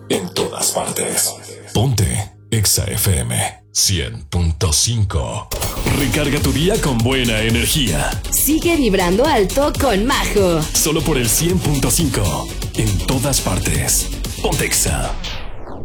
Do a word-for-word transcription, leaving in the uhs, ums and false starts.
en todas partes. Ponte Exa F M cien punto cinco. Recarga tu día con buena energía. Sigue vibrando alto con Majo. Solo por el cien punto cinco. En todas partes. Ponte Exa.